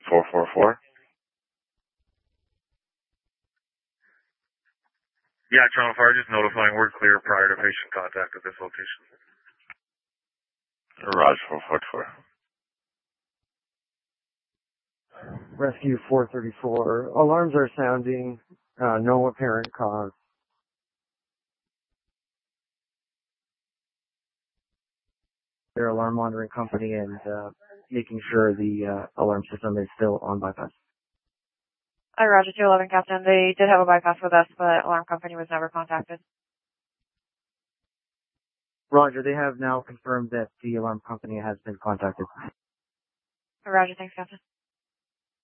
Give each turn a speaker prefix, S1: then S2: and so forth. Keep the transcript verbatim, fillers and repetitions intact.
S1: four four four. Yeah, Toronto Fire, just notifying we're clear prior to patient contact at this location. Roger, four four four.
S2: Rescue four thirty-four. Alarms are sounding. Uh, no apparent cause. Their alarm monitoring company and uh, making sure the uh, alarm system is still on bypass.
S3: I Roger two eleven, Captain. They did have a bypass with us, but alarm company was never contacted.
S2: Roger, they have now confirmed that the alarm company has been contacted.
S3: Roger, thanks, Captain.